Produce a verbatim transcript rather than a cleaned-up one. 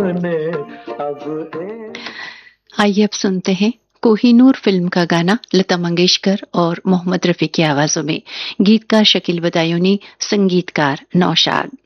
तूने अब ए... आइए अब सुनते हैं कोहिनूर फिल्म का गाना लता मंगेशकर और मोहम्मद रफी की आवाजों में। गीतकार शकील बदायूनी, संगीतकार नौशाद।